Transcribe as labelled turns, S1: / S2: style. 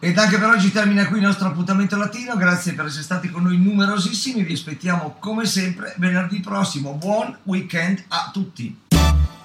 S1: Ed anche per oggi termina qui il nostro appuntamento latino, grazie per essere stati con noi numerosissimi, vi aspettiamo come sempre venerdì prossimo, buon weekend a tutti!